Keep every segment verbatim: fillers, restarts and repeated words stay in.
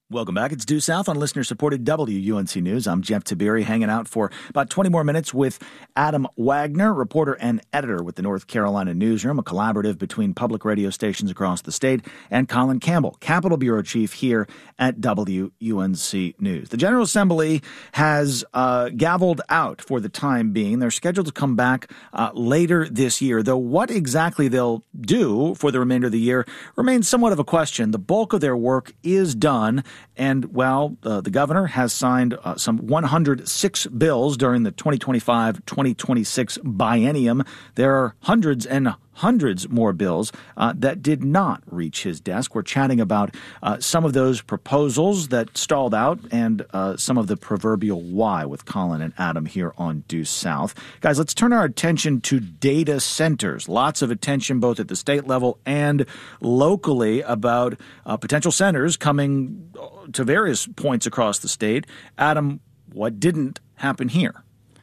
Welcome back. It's Due South on listener-supported W U N C News. I'm Jeff Tiberi, hanging out for about twenty more minutes with Adam Wagner, reporter and editor with the North Carolina Newsroom, a collaborative between public radio stations across the state, and Colin Campbell, Capitol Bureau Chief here at W U N C News. The General Assembly has uh, gavelled out for the time being. They're scheduled to come back uh, later this year, though what exactly they'll do for the remainder of the year remains somewhat of a question. The bulk of their work is done. And, well, uh, the governor has signed uh, some one hundred six bills during the twenty twenty-five twenty twenty-six biennium. There are hundreds and hundreds more bills uh, that did not reach his desk. We're chatting about uh, some of those proposals that stalled out and uh, some of the proverbial why with Colin and Adam here on Due South. Guys, let's turn our attention to data centers. Lots of attention both at the state level and locally about uh, potential centers coming to various points across the state. Adam, what didn't happen here?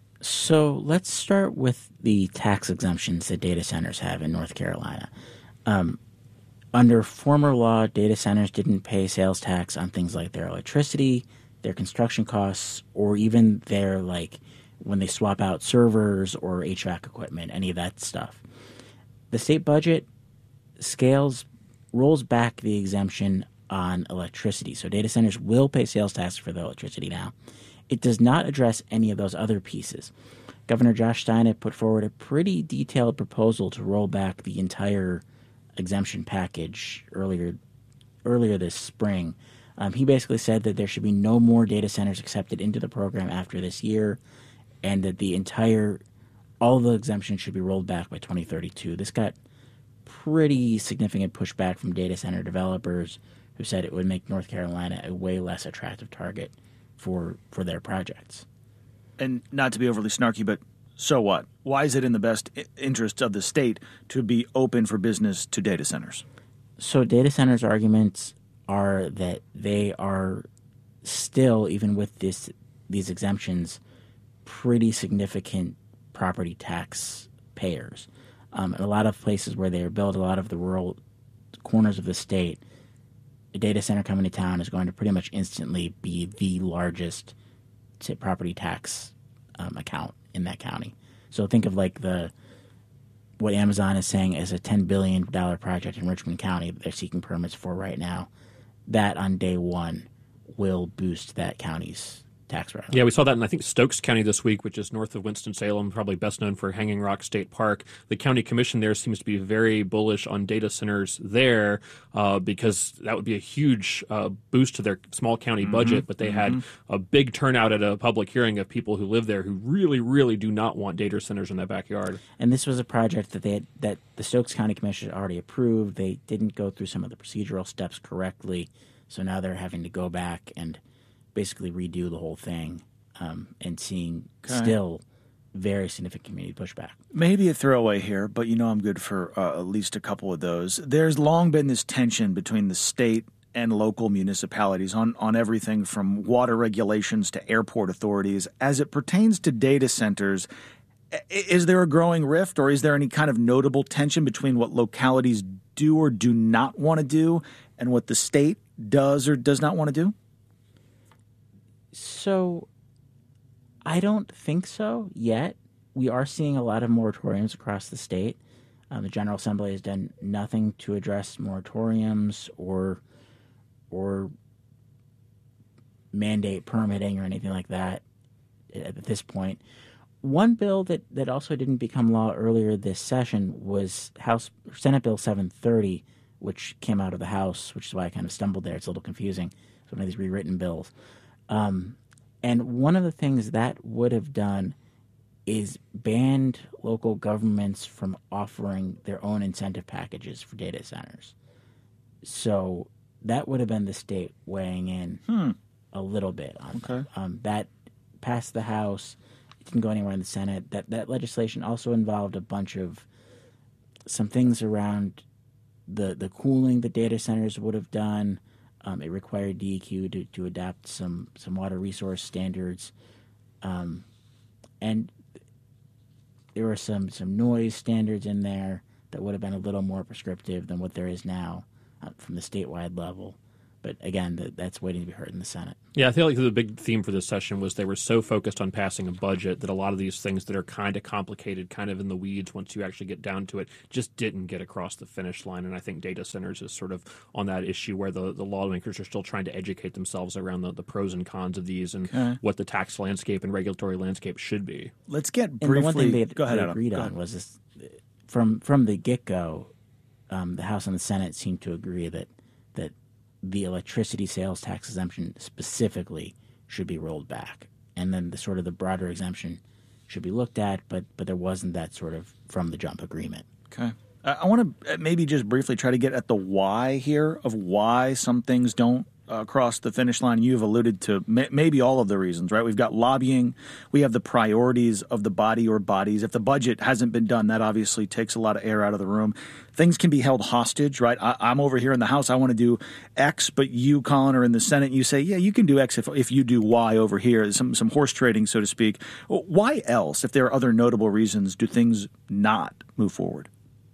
So let's start with the tax exemptions that data centers have in North Carolina. Um, under former law, data centers didn't pay sales tax on things like their electricity, their construction costs, or even their, like, when they swap out servers or H V A C equipment, any of that stuff. The state budget scales, rolls back the exemption on electricity. So data centers will pay sales tax for the electricity now. It does not address any of those other pieces. Governor Josh Stein had put forward a pretty detailed proposal to roll back the entire exemption package earlier earlier this spring. Um, he basically said that there should be no more data centers accepted into the program after this year, and that the entire, all the exemptions should be rolled back by twenty thirty-two. This got pretty significant pushback from data center developers who said it would make North Carolina a way less attractive target for for their projects. And not to be overly snarky, but so what? Why is it in the best interest of the state to be open for business to data centers? So data centers' arguments are that they are still, even with this these exemptions, pretty significant property tax payers. Um, in a lot of places where they are built, a lot of the rural corners of the state, a data center coming to town is going to pretty much instantly be the largest t- property tax um, account in that county. So think of like the what Amazon is saying is a ten billion dollars project in Richmond County that they're seeking permits for right now. That on day one will boost that county's tax revenue. Yeah, we saw that in, I think, Stokes County this week, which is north of Winston-Salem, probably best known for Hanging Rock State Park. The county commission there seems to be very bullish on data centers there uh, because that would be a huge uh, boost to their small county mm-hmm. budget. But they mm-hmm. had a big turnout at a public hearing of people who live there who really, really do not want data centers in their backyard. And this was a project that they had, that the Stokes County Commission had already approved. They didn't go through some of the procedural steps correctly, so now they're having to go back and basically redo the whole thing, um, and seeing okay. still very significant community pushback. Maybe a throwaway here, but you know I'm good for uh, at least a couple of those. There's long been this tension between the state and local municipalities on, on everything from water regulations to airport authorities. As it pertains to data centers, is there a growing rift, or is there any kind of notable tension between what localities do or do not want to do and what the state does or does not want to do? So I don't think so yet. We are seeing a lot of moratoriums across the state. Um, the General Assembly has done nothing to address moratoriums or or mandate permitting or anything like that at this point. One bill that, that also didn't become law earlier this session was House Senate Bill seven thirty, which came out of the House, which is why I kind of stumbled there. It's a little confusing. It's one of these rewritten bills. Um, and one of the things that would have done is banned local governments from offering their own incentive packages for data centers. So that would have been the state weighing in hmm. a little bit on okay. that. Um, that passed the House. It didn't go anywhere in the Senate. That that legislation also involved a bunch of some things around the the cooling the data centers would have done. Um, it required D E Q to, to adapt some, some water resource standards. Um, and there were some, some noise standards in there that would have been a little more prescriptive than what there is now uh, from the statewide level. But again, th- that's waiting to be heard in the Senate. Yeah, I feel like the big theme for this session was they were so focused on passing a budget that a lot of these things that are kind of complicated, kind of in the weeds once you actually get down to it, just didn't get across the finish line. And I think data centers is sort of on that issue where the, the lawmakers are still trying to educate themselves around the, the pros and cons of these and okay. what the tax landscape and regulatory landscape should be. Let's get briefly. And the one thing they, go ahead, they Adam. agreed go on ahead. was this, from from the get-go, um, the House and the Senate seemed to agree that that the electricity sales tax exemption specifically should be rolled back, and then the sort of the broader exemption should be looked at, but but there wasn't that sort of from the jump agreement. Okay. Uh, I want to maybe just briefly try to get at the why here of why some things don't uh, cross the finish line. You've alluded to may- maybe all of the reasons, right? We've got lobbying. We have the priorities of the body or bodies. If the budget hasn't been done, that obviously takes a lot of air out of the room. Things can be held hostage, right? I, I'm over here in the House. I want to do X, but you, Colin, are in the Senate. You say, yeah, you can do X if, if you do Y over here. Some some horse trading, so to speak. Why else, if there are other notable reasons, do things not move forward?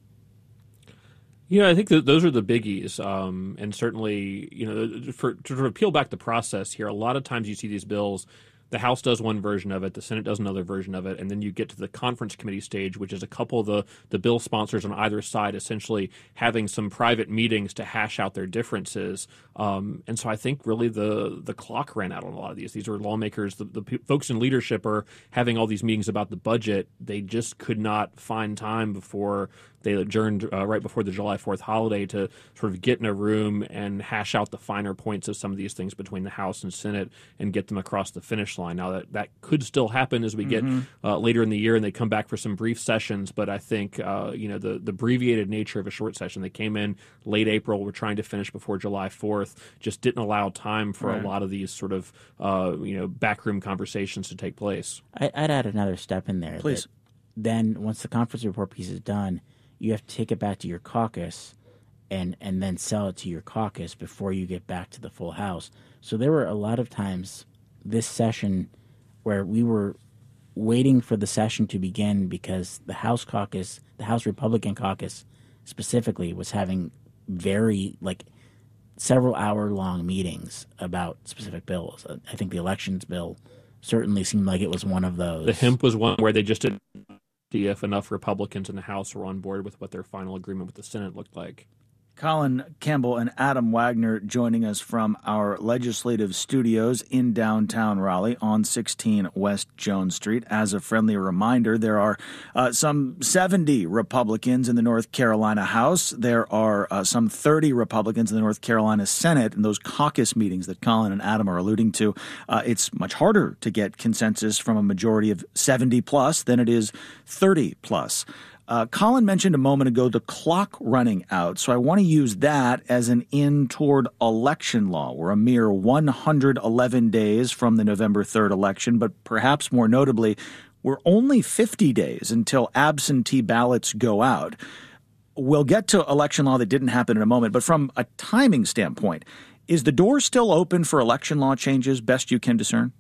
Yeah, I think that those are the biggies, um, and certainly, you know, for, to sort of peel back the process here, a lot of times you see these bills, the House does one version of it, the Senate does another version of it, and then you get to the conference committee stage, which is a couple of the, the bill sponsors on either side essentially having some private meetings to hash out their differences. Um, and so I think really the the clock ran out on a lot of these. These are lawmakers, the, the p- folks in leadership are having all these meetings about the budget. They just could not find time before they adjourned uh, right before the July fourth holiday to sort of get in a room and hash out the finer points of some of these things between the House and Senate and get them across the finish line. Now, that, that could still happen as we mm-hmm. get uh, later in the year and they come back for some brief sessions, but I think uh, you know the, the abbreviated nature of a short session, they came in late April, we're trying to finish before July fourth, just didn't allow time for right. a lot of these sort of uh, you know backroom conversations to take place. I, I'd add another step in there. Please. That then once the conference report piece is done, you have to take it back to your caucus and, and then sell it to your caucus before you get back to the full House. So there were a lot of times this session where we were waiting for the session to begin because the House caucus, the House Republican caucus specifically, was having very, like, several hour-long meetings about specific bills. I think the elections bill certainly seemed like it was one of those. The hemp was one where they just didn't see if enough Republicans in the House were on board with what their final agreement with the Senate looked like. Colin Campbell and Adam Wagner joining us from our legislative studios in downtown Raleigh on sixteen West Jones Street. As a friendly reminder, there are uh, some seventy Republicans in the North Carolina House. There are uh, some thirty Republicans in the North Carolina Senate. And those caucus meetings that Colin and Adam are alluding to, uh, it's much harder to get consensus from a majority of seventy plus than it is thirty plus. Uh, Colin mentioned a moment ago the clock running out, so I want to use that as an in toward election law. We're a mere one hundred eleven days from the November third election, but perhaps more notably, we're only fifty days until absentee ballots go out. We'll get to election law that didn't happen in a moment, but from a timing standpoint, is the door still open for election law changes, best you can discern?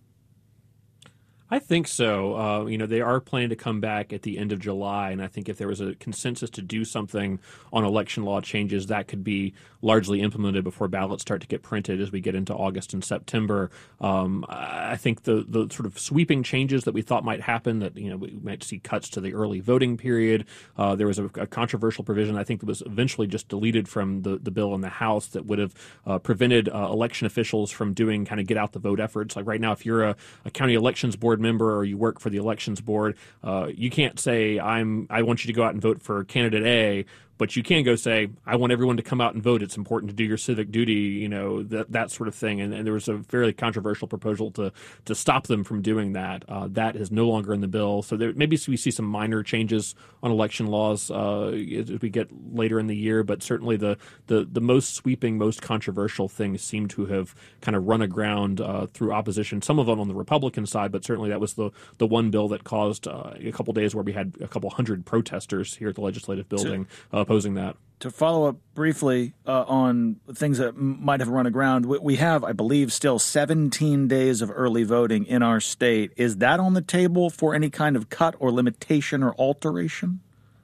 I think so. Uh, you know, they are planning to come back at the end of July, and I think if there was a consensus to do something on election law changes, that could be largely implemented before ballots start to get printed as we get into August and September. Um, I think the the sort of sweeping changes that we thought might happen, that, you know, we might see cuts to the early voting period. Uh, there was a, a controversial provision, I think, that was eventually just deleted from the, the bill in the House that would have uh, prevented uh, election officials from doing kind of get out the vote efforts. Like right now, if you're a, a county elections board member or you work for the elections board, uh, you can't say, I'm I want you to go out and vote for candidate A, but you can go say, I want everyone to come out and vote. It's important to do your civic duty, you know, that that sort of thing. And, and there was a fairly controversial proposal to to stop them from doing that. Uh, that is no longer in the bill. So there, maybe we see some minor changes on election laws uh, as we get later in the year. But certainly the, the, the most sweeping, most controversial things seem to have kind of run aground uh, through opposition, some of them on the Republican side, but certainly that was the, the one bill that caused uh, a couple days where we had a couple hundred protesters here at the legislative building uh, opposing that. To follow up briefly uh, on things that m- might have run aground, we, we have, I believe, still seventeen days of early voting in our state. Is that on the table for any kind of cut or limitation or alteration?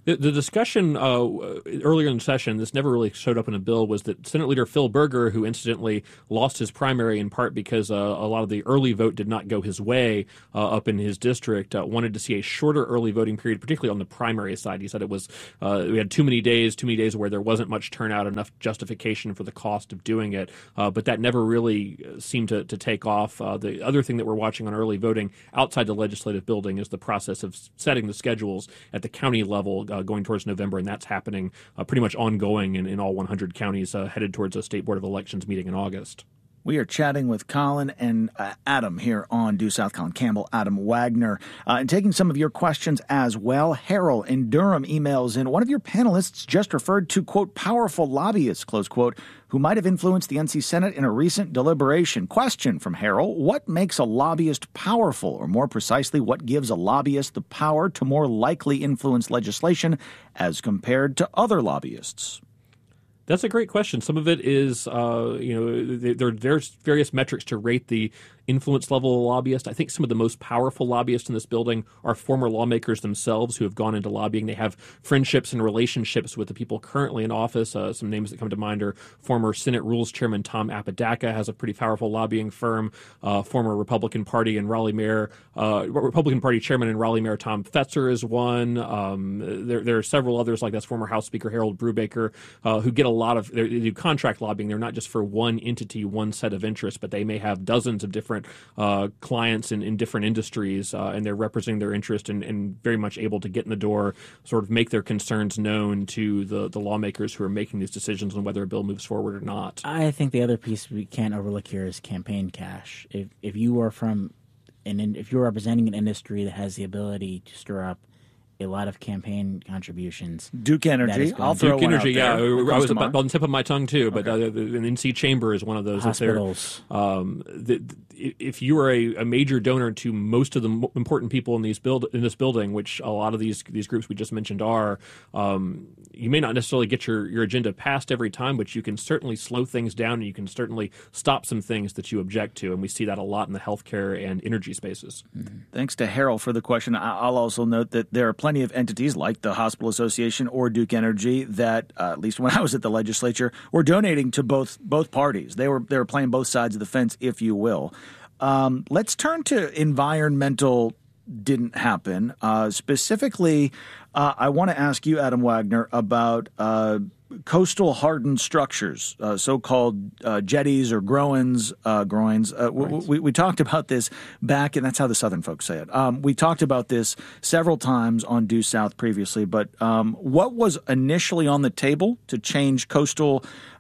The, the discussion uh, earlier in the session, this never really showed up in a bill, was that Senate Leader Phil Berger, who incidentally lost his primary in part because uh, a lot of the early vote did not go his way uh, up in his district, uh, wanted to see a shorter early voting period, particularly on the primary side. He said it was uh, we had too many days, too many days where there wasn't much turnout, enough justification for the cost of doing it. Uh, but that never really seemed to, to take off. Uh, the other thing that we're watching on early voting outside the legislative building is the process of setting the schedules at the county level uh, going towards November, and that's happening uh, pretty much ongoing in, in all one hundred counties uh, headed towards a State Board of Elections meeting in August. We are chatting with Colin and uh, Adam here on Due South. Colin Campbell, Adam Wagner, uh, and taking some of your questions as well. Harold in Durham emails in, one of your panelists just referred to, quote, powerful lobbyists, close quote, who might have influenced the N C Senate in a recent deliberation. Question from Harold: what makes a lobbyist powerful, or more precisely, what gives a lobbyist the power to more likely influence legislation as compared to other lobbyists? That's a great question. Some of it is, uh, you know, there, there's various metrics to rate the influence level of lobbyist. I think some of the most powerful lobbyists in this building are former lawmakers themselves who have gone into lobbying. They have friendships and relationships with the people currently in office. Uh, some names that come to mind are former Senate Rules Chairman Tom Apodaca has a pretty powerful lobbying firm. Uh, former Republican Party and Raleigh Mayor, uh, Republican Party Chairman and Raleigh Mayor Tom Fetzer is one. Um, there, there are several others like that. Former House Speaker Harold Brubaker, uh, who get a lot of, they do contract lobbying. They're not just for one entity, one set of interests, but they may have dozens of different Uh, clients in, in different industries, uh, and they're representing their interest and, and very much able to get in the door, sort of make their concerns known to the, the lawmakers who are making these decisions on whether a bill moves forward or not. I think the other piece we can't overlook here is campaign cash. If if you are from, and if you're representing an industry that has the ability to stir up a lot of campaign contributions. Duke Energy. I'll throw Duke one Energy, out there. yeah. I was about, on the tip of my tongue, too, but okay. uh, the, the N C Chamber is one of those. Hospitals. Um, the, the, if you are a, a major donor to most of the m- important people in these build in this building, which a lot of these these groups we just mentioned are, um, you may not necessarily get your, your agenda passed every time, but you can certainly slow things down, and you can certainly stop some things that you object to, and we see that a lot in the healthcare and energy spaces. Mm-hmm. Thanks to Harold for the question. I'll also note that there are plenty of entities like the Hospital Association or Duke Energy that, uh, at least when I was at the legislature, were donating to both both parties. They were they were playing both sides of the fence, if you will. Um, let's turn to environmental didn't happen. Uh, specifically, uh, I want to ask you, Adam Wagner, about uh, coastal hardened structures, uh, so-called uh, jetties or groins. Uh, groins. Uh, right. we, we talked about this back, and that's how the Southern folks say it. Um, we talked about this several times on Due South previously, but um, what was initially on the table to change coastal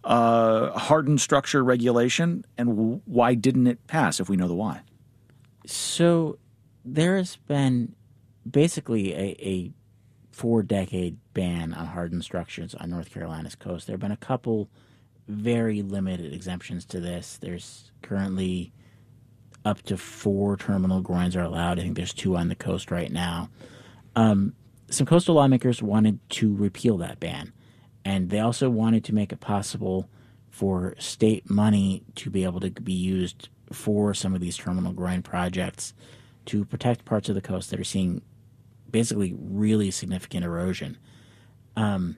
uh, hardened structure regulation, and w- why didn't it pass, if we know the why? So there has been basically a, a four-decade ban on hardened structures on North Carolina's coast. There have been a couple very limited exemptions to this. There's currently up to four terminal groins are allowed. I think there's two on the coast right now. Um, some coastal lawmakers wanted to repeal that ban, and they also wanted to make it possible for state money to be able to be used for some of these terminal groin projects to protect parts of the coast that are seeing basically really significant erosion. Um,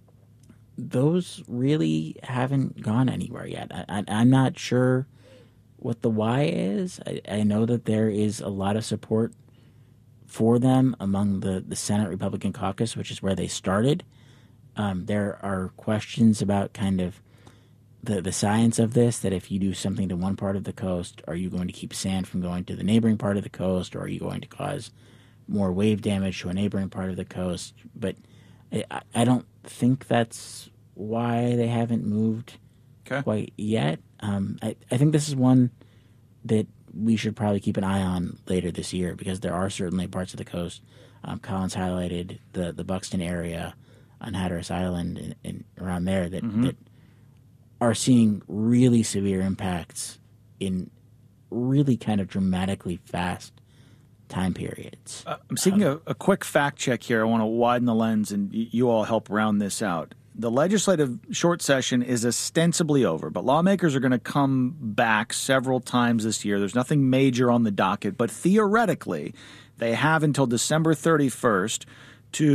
those really haven't gone anywhere yet. I, I, I'm not sure what the why is. I, I know that there is a lot of support for them among the, the Senate Republican caucus, which is where they started. Um, there are questions about kind of the, the science of this, that if you do something to one part of the coast, are you going to keep sand from going to the neighboring part of the coast, or are you going to cause more wave damage to a neighboring part of the coast? But I, I don't think that's why they haven't moved okay. quite yet. Um, I, I think this is one that we should probably keep an eye on later this year, because there are certainly parts of the coast. Um, Collins highlighted the, the Buxton area on Hatteras Island and, and around there that, mm-hmm. that are seeing really severe impacts in really kind of dramatically fast time periods. Uh, I'm seeking um, a, a quick fact check here. I want to widen the lens, and y- you all help round this out. The legislative short session is ostensibly over, but lawmakers are going to come back several times this year. There's nothing major on the docket, but theoretically, they have until December thirty-first to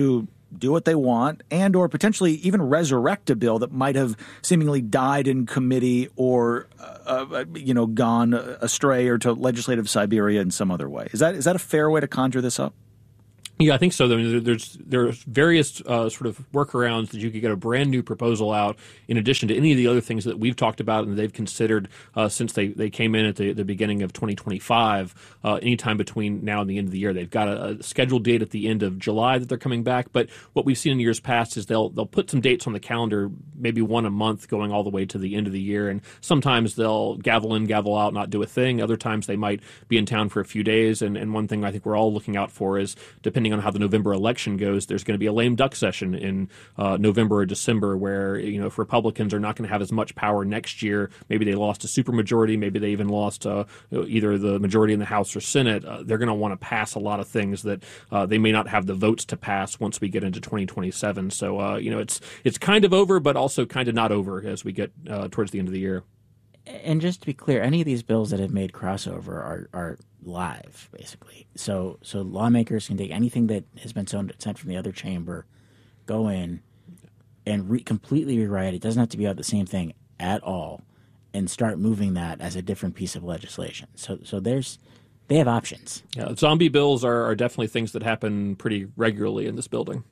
do what they want and or potentially even resurrect a bill that might have seemingly died in committee or, uh, uh, you know, gone astray or to legislative Siberia in some other way. Is that is that a fair way to conjure this up? Yeah, I think so. I mean, there's there's various uh, sort of workarounds that you could get a brand new proposal out in addition to any of the other things that we've talked about and they've considered uh, since they, they came in at the, the beginning of twenty twenty-five. Uh, anytime between now and the end of the year, they've got a, a scheduled date at the end of July that they're coming back. But what we've seen in years past is they'll they'll put some dates on the calendar, maybe one a month, going all the way to the end of the year. And sometimes they'll gavel in, gavel out, not do a thing. Other times they might be in town for a few days. And, and one thing I think we're all looking out for is, depending on how the November election goes, there's going to be a lame duck session in uh, November or December where, you know, if Republicans are not going to have as much power next year, maybe they lost a supermajority, maybe they even lost uh, either the majority in the House or Senate, uh, they're going to want to pass a lot of things that uh, they may not have the votes to pass once we get into twenty twenty-seven. So, uh, you know, it's it's kind of over, but also kind of not over as we get uh, towards the end of the year. And just to be clear, any of these bills that have made crossover are, are live, basically. So so lawmakers can take anything that has been sent from the other chamber, go in, and re- completely rewrite it. It doesn't have to be about the same thing at all, and start moving that as a different piece of legislation. So so there's they have options. Yeah, zombie bills are, are definitely things that happen pretty regularly in this building.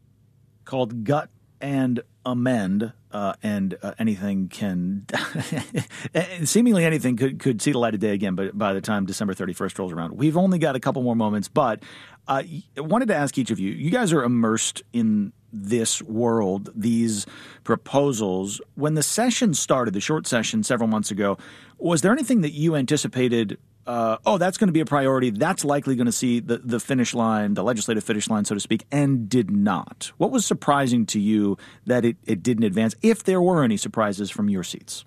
Called gut and amend, uh, and uh, anything can seemingly anything could could see the light of day again. But by the time December thirty-first rolls around, we've only got a couple more moments. But uh, I wanted to ask each of you. You guys are immersed in this world, these proposals. When the session started, the short session several months ago, was there anything that you anticipated? Uh, oh, that's going to be a priority. That's likely going to see the, the finish line, the legislative finish line, so to speak, and did not. What was surprising to you that it, it didn't advance, if there were any surprises from your seats?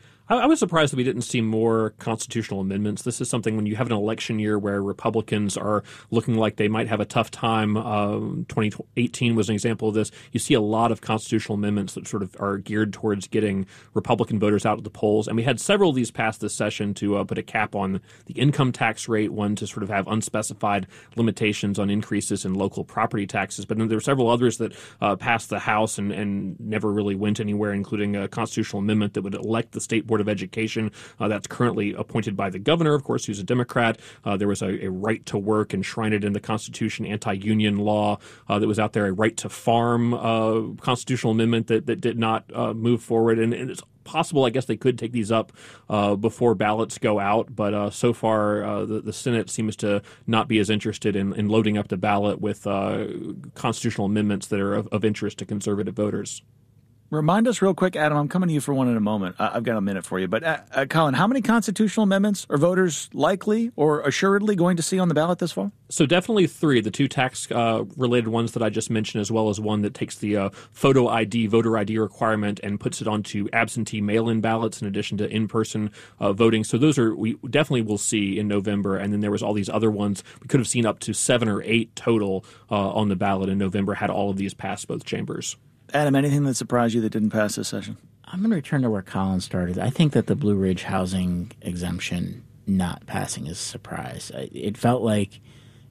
I was surprised that we didn't see more constitutional amendments. This is something when you have an election year where Republicans are looking like they might have a tough time. Uh, twenty eighteen was an example of this. You see a lot of constitutional amendments that sort of are geared towards getting Republican voters out of the polls. And we had several of these passed this session to uh, put a cap on the income tax rate, one to sort of have unspecified limitations on increases in local property taxes. But then there were several others that uh, passed the House and, and never really went anywhere, including a constitutional amendment that would elect the State Board of Education. Uh, that's currently appointed by the governor, of course, who's a Democrat. Uh, there was a, a right to work enshrined in the Constitution, anti-union law uh, that was out there, a right to farm uh, constitutional amendment that, that did not uh, move forward. And, and it's possible, I guess, they could take these up uh, before ballots go out. But uh, so far, uh, the, the Senate seems to not be as interested in, in loading up the ballot with uh, constitutional amendments that are of, of interest to conservative voters. Remind us real quick, Adam, I'm coming to you for one in a moment. Uh, I've got a minute for you. But, uh, uh, Colin, how many constitutional amendments are voters likely or assuredly going to see on the ballot this fall? So definitely three, the two tax-related uh, ones that I just mentioned, as well as one that takes the uh, photo I D, voter I D requirement and puts it onto absentee mail-in ballots in addition to in-person uh, voting. So those are we definitely will see in November. And then there was all these other ones. We could have seen up to seven or eight total uh, on the ballot in November had all of these passed both chambers. Adam, anything that surprised you that didn't pass this session? I'm going to return to where Colin started. I think that the Blue Ridge housing exemption not passing is a surprise. It felt like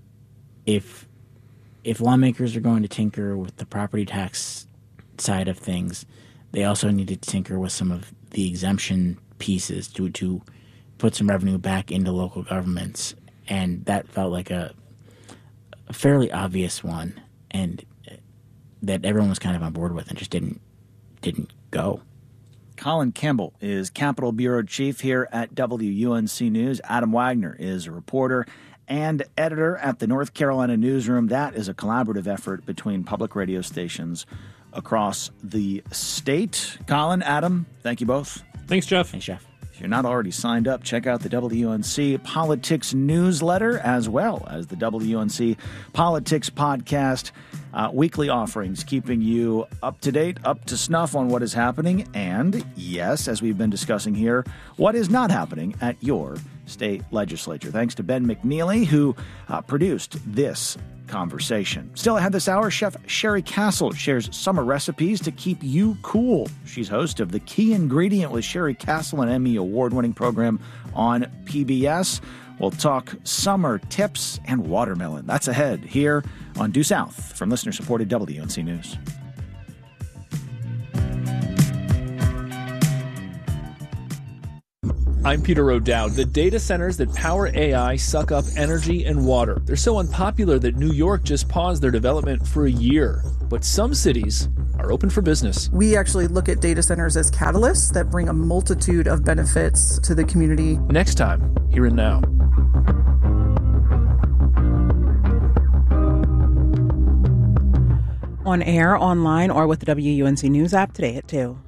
if if lawmakers are going to tinker with the property tax side of things, they also needed to tinker with some of the exemption pieces to to put some revenue back into local governments, and that felt like a, a fairly obvious one, and that everyone was kind of on board with and just didn't didn't go. Colin Campbell is Capitol Bureau Chief here at W U N C News. Adam Wagner is a reporter and editor at the North Carolina Newsroom. That is a collaborative effort between public radio stations across the state. Colin, Adam, thank you both. Thanks, Jeff. Thanks, Jeff. If you're not already signed up, check out the W U N C Politics newsletter as well as the W U N C Politics podcast. Uh, weekly offerings keeping you up to date, up to snuff on what is happening, and, yes, as we've been discussing here, what is not happening at your state legislature. Thanks to Ben McNeely, who uh, produced this conversation. Still ahead this hour, Chef Sherry Castle shares summer recipes to keep you cool. She's host of The Key Ingredient with Sherry Castle, an Emmy award-winning program on P B S. We'll talk summer tips and watermelon. That's ahead here on Due South from listener-supported W U N C News. I'm Peter O'Dowd. The data centers that power A I suck up energy and water. They're so unpopular that New York just paused their development for a year. But some cities are open for business. We actually look at data centers as catalysts that bring a multitude of benefits to the community. Next time, Here and Now. On air, online, or with the W U N C News app today at two.